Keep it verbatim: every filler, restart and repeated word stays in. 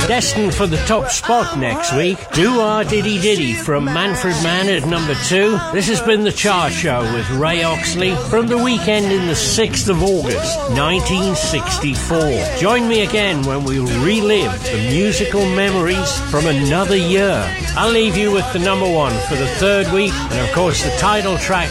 Destined for the top spot next week, Do-Are Diddy Diddy from Manfred Mann at number two. This has been The Chart Show with Ray Oxley from the weekend in the sixth of August, nineteen sixty-four. Join me again when we relive the musical memories from another year. I'll leave you with the number one for the third week, and of course the title track